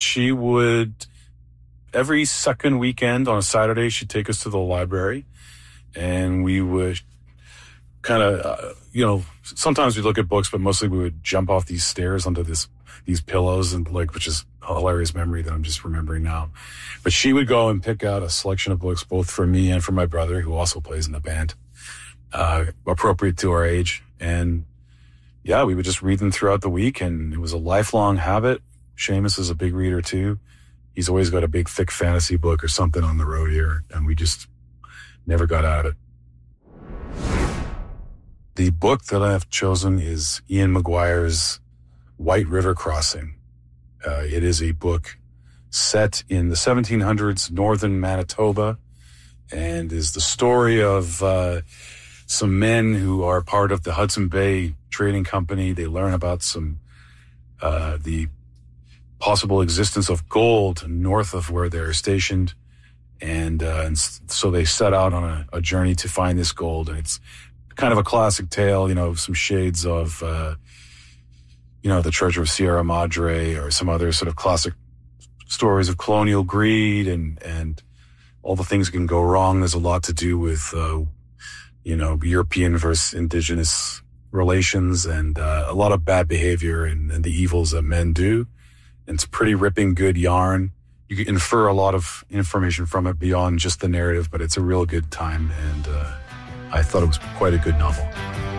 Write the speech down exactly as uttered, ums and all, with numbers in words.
she would, every second weekend on a Saturday, she'd take us to the library, and we would kind of, uh, you know, sometimes we'd look at books, but mostly we would jump off these stairs onto this, these pillows, and like, which is a hilarious memory that I'm just remembering now. But she would go and pick out a selection of books, both for me and for my brother, who also plays in the band, uh, appropriate to our age. And yeah, we would just read them throughout the week, and it was a lifelong habit. Seamus is a big reader too. He's always got a big, thick fantasy book or something on the road here, and we just never got out of it. The book that I have chosen is Ian McGuire's White River Crossing. Uh, it is a book set in the seventeen hundreds, northern Manitoba, and is the story of uh, some men who are part of the Hudson Bay Trading Company. They learn about some uh, the possible existence of gold north of where they're stationed, and, uh, and so they set out on a, a journey to find this gold. And it's kind of a classic tale, you know, some shades of, uh, you know, the Treasure of Sierra Madre, or some other sort of classic stories of colonial greed and, and all the things that can go wrong. There's a lot to do with, uh, you know, European versus indigenous relations, and uh, a lot of bad behavior and, and the evils that men do. And it's pretty ripping good yarn. You can infer a lot of information from it beyond just the narrative, but it's a real good time, and uh, I thought it was quite a good novel.